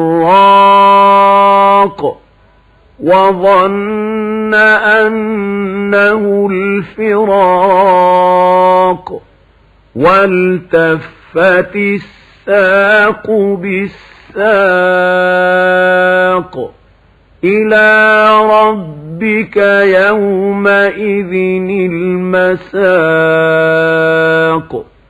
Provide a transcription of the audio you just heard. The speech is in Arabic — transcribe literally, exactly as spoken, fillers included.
الراق وظن أنه الفراق والتفت الساق بالساق إلى ربك يومئذ المساق